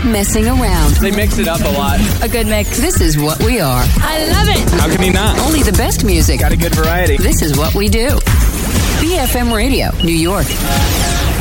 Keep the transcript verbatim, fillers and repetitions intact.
messing around. They mix it up a lot. A good mix. This is what we are. I love it. How can you not? Only the best music. Got a good variety. This is what we do. B F M Radio, New York.